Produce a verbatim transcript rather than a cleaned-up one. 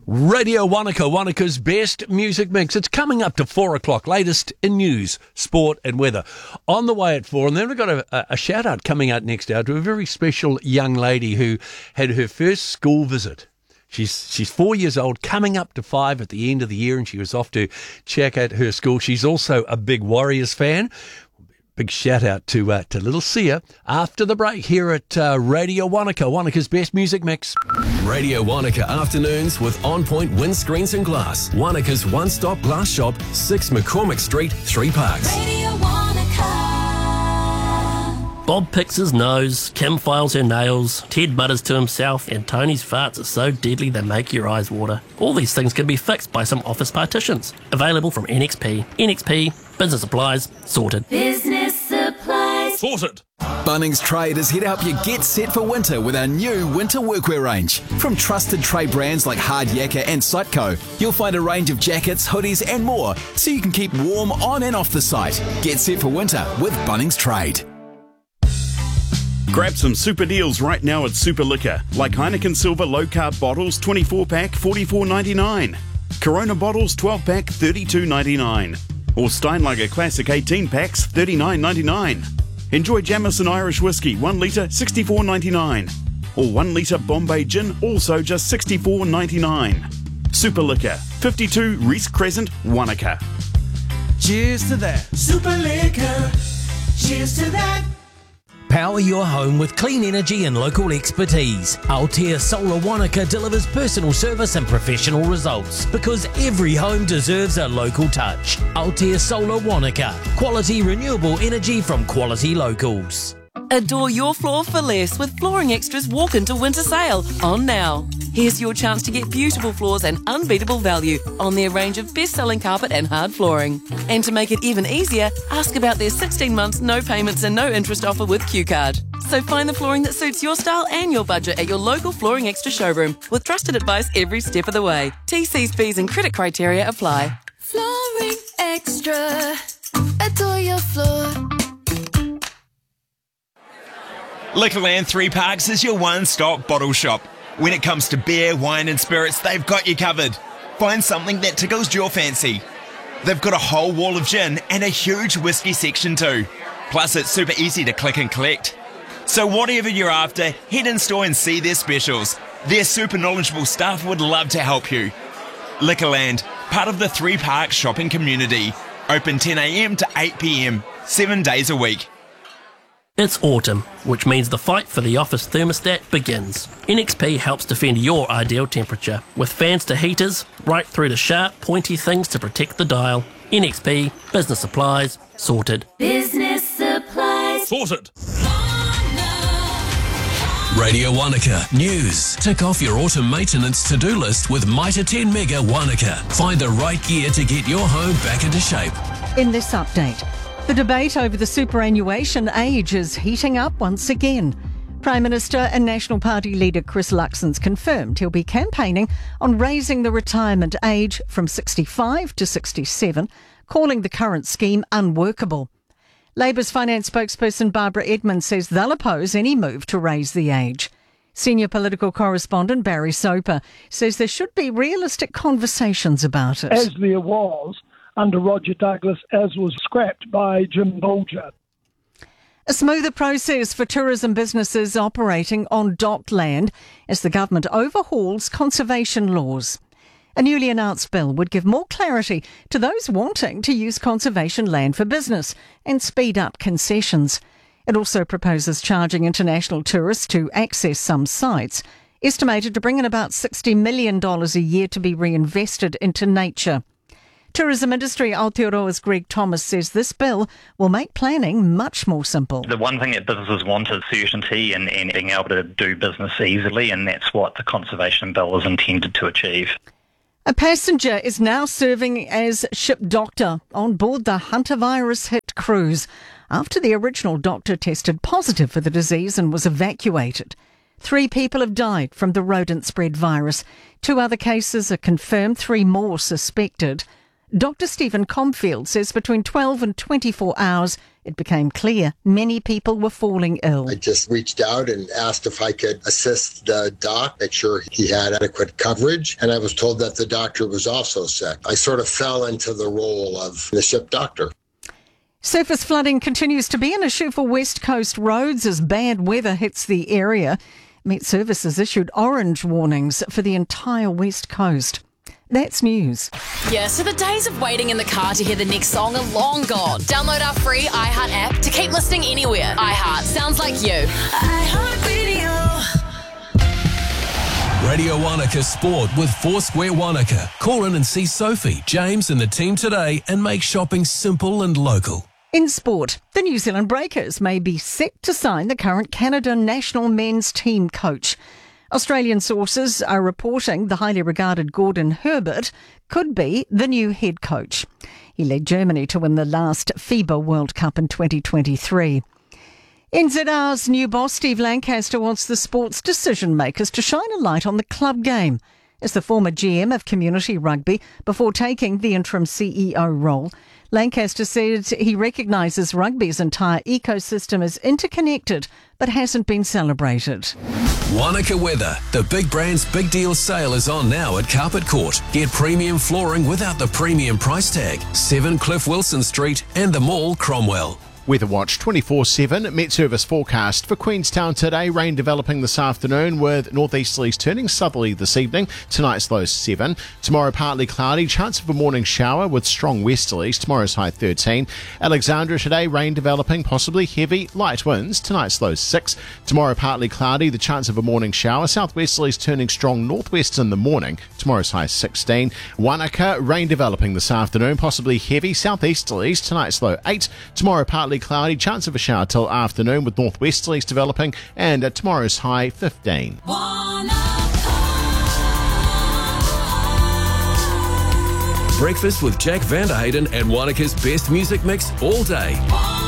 Radio Wanaka, Wanaka's best music mix. It's coming up to four o'clock. Latest in news, sport and weather. On the way at four, and then we've got a, a shout out coming out next hour to a very special young lady who had her first school visit. She's she's four years old, coming up to five at the end of the year, and she was off to check out her school. She's also a big Warriors fan. Big shout out to uh, to little Sia after the break here at uh, Radio Wanaka, Wanaka's best music mix. Radio Wanaka afternoons with On Point Windscreens and Glass. Wanaka's one-stop glass shop, six McCormick Street, Three Parks. Radio Wanaka. Bob picks his nose, Kim files her nails, Ted mutters to himself, and Tony's farts are so deadly they make your eyes water. All these things can be fixed by some office partitions. Available from N X P. N X P, business supplies, sorted. Business supplies. Sorted. Bunnings Trade is here to help you get set for winter with our new winter workwear range. From trusted trade brands like Hard Yakka and Siteco, you'll find a range of jackets, hoodies and more so you can keep warm on and off the site. Get set for winter with Bunnings Trade. Grab some super deals right now at Super Liquor, like Heineken Silver Low Carb bottles twenty-four pack forty-four ninety-nine, Corona bottles twelve pack thirty-two ninety-nine, or Steinlager Classic eighteen packs thirty-nine ninety-nine. Enjoy Jameson Irish Whiskey one litre sixty-four ninety-nine, or one litre Bombay Gin also just sixty-four ninety-nine. Super Liquor, fifty-two Reese Crescent, Wanaka. Cheers to that. Super Liquor. Cheers to that. Power your home with clean energy and local expertise. Altea Solar Wanaka delivers personal service and professional results because every home deserves a local touch. Altea Solar Wanaka. Quality renewable energy from quality locals. Adore your floor for less with Flooring Extra's Walk Into Winter Sale on now. Here's your chance to get beautiful floors and unbeatable value on their range of best-selling carpet and hard flooring. And to make it even easier, ask about their sixteen months no payments and no interest offer with Q Card. So find the flooring that suits your style and your budget at your local Flooring Extra showroom with trusted advice every step of the way. T Cs, fees and credit criteria apply. Flooring Extra. Adore your floor. Liquorland Three Parks is your one-stop bottle shop. When it comes to beer, wine and spirits, they've got you covered. Find something that tickles your fancy. They've got a whole wall of gin and a huge whiskey section too. Plus it's super easy to click and collect. So whatever you're after, head in store and see their specials. Their super knowledgeable staff would love to help you. Liquorland, part of the Three Parks shopping community. Open ten a m to eight p m, seven days a week. It's autumn, which means the fight for the office thermostat begins. N X P helps defend your ideal temperature, with fans to heaters, right through to sharp, pointy things to protect the dial. N X P, business supplies, sorted. Business supplies. Sorted. Radio Wanaka News. Tick off your autumn maintenance to-do list with Mitre ten Mega Wanaka. Find the right gear to get your home back into shape. In this update, the debate over the superannuation age is heating up once again. Prime Minister and National Party leader Chris Luxon's confirmed he'll be campaigning on raising the retirement age from sixty-five to sixty-seven, calling the current scheme unworkable. Labour's finance spokesperson Barbara Edmonds says they'll oppose any move to raise the age. Senior political correspondent Barry Soper says there should be realistic conversations about it. As there was under Roger Douglas, as was scrapped by Jim Bolger. A smoother process for tourism businesses operating on docked land as the government overhauls conservation laws. A newly announced bill would give more clarity to those wanting to use conservation land for business and speed up concessions. It also proposes charging international tourists to access some sites, estimated to bring in about sixty million dollars a year to be reinvested into nature. Tourism industry Aotearoa's Greg Thomas says this bill will make planning much more simple. The one thing that businesses want is certainty and, and being able to do business easily, and that's what the conservation bill is intended to achieve. A passenger is now serving as ship doctor on board the hantavirus-hit cruise after the original doctor tested positive for the disease and was evacuated. Three people have died from the rodent-spread virus. Two other cases are confirmed, three more suspected. Doctor Stephen Comfield says between twelve and twenty-four hours, it became clear many people were falling ill. I just reached out and asked if I could assist the doc, make sure he had adequate coverage, and I was told that the doctor was also sick. I sort of fell into the role of the ship doctor. Surface flooding continues to be an issue for West Coast roads as bad weather hits the area. Met Services issued orange warnings for the entire West Coast. That's news. Yeah, so the days of waiting in the car to hear the next song are long gone. Download our free iHeart app to keep listening anywhere. iHeart, sounds like you. iHeart Radio. Radio Wanaka Sport with Foursquare Wanaka. Call in and see Sophie, James and the team today and make shopping simple and local. In sport, the New Zealand Breakers may be set to sign the current Canada national men's team coach. Australian sources are reporting the highly regarded Gordon Herbert could be the new head coach. He led Germany to win the last FIBA World Cup in twenty twenty-three. N Z R's new boss, Steve Lancaster, wants the sports decision makers to shine a light on the club game. As the former G M of Community Rugby, before taking the interim C E O role, Lancaster said he recognises rugby's entire ecosystem is interconnected but hasn't been celebrated. Wanaka weather. The Big Brands Big Deal sale is on now at Carpet Court. Get premium flooring without the premium price tag. seven Cliff Wilson Street and the Mall, Cromwell. Weather Watch twenty-four seven Met Service forecast for Queenstown today. Rain developing this afternoon with northeasterlies turning southerly this evening. Tonight's low seven. Tomorrow partly cloudy. Chance of a morning shower with strong westerlies. Tomorrow's high thirteen. Alexandra today rain developing, possibly heavy. Light winds. Tonight's low six. Tomorrow partly cloudy. The chance of a morning shower. Southwesterlies turning strong northwest in the morning. Tomorrow's high sixteen. Wanaka rain developing this afternoon, possibly heavy. Southeasterlies. Tonight's low eight. Tomorrow partly cloudy, chance of a shower till afternoon with northwesterlies developing, and uh, tomorrow's high fifteen. Breakfast with Jack Vanderhayden and Wanaka's best music mix all day.